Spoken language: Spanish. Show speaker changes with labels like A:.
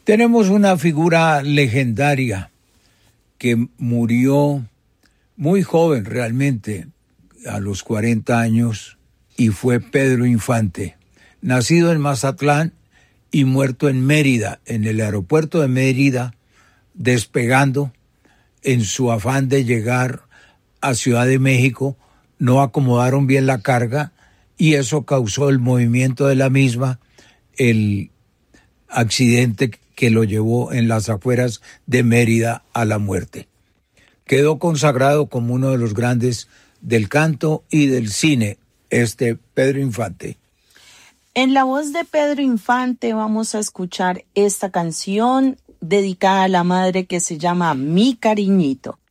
A: Tenemos una figura legendaria que murió muy joven realmente, a los 40 años, y fue Pedro Infante, nacido en Mazatlán y muerto en Mérida, en el aeropuerto de Mérida, despegando en su afán de llegar a Ciudad de México. No acomodaron bien la carga y eso causó el movimiento de la misma, el accidente que lo llevó en las afueras de Mérida a la muerte. Quedó consagrado como uno de los grandes del canto y del cine, Pedro Infante.
B: En la voz de Pedro Infante vamos a escuchar esta canción dedicada a la madre que se llama Mi Cariñito.